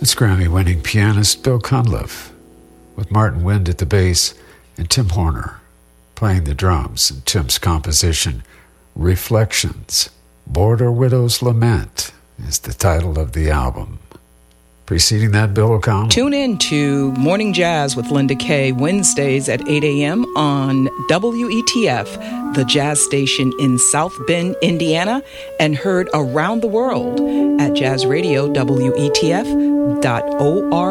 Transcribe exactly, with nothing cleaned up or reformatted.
It's Grammy-winning pianist Bill Cunliffe, with Martin Wind at the bass and Tim Horner playing the drums in Tim's composition, Reflections. Border Widow's Lament is the title of the album. Preceding that, Bill O'Connell. Tune in to Morning Jazz with Linda Kay, Wednesdays at eight a.m. on W E T F, the jazz station in South Bend, Indiana, and heard around the world at jazz radio W E T F dot org.